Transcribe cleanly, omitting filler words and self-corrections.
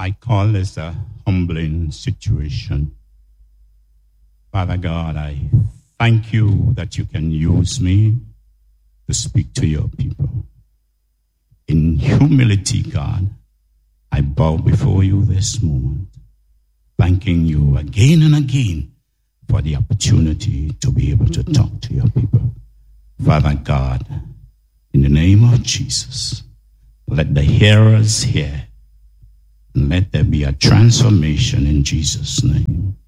I call this a humbling situation. Father God, I thank you that you can use me to speak to your people. In humility, God, I bow before you this moment, thanking you again and again for the opportunity to be able to talk to your people. Father God, in the name of Jesus, let the hearers hear, and let there be a transformation in Jesus' name.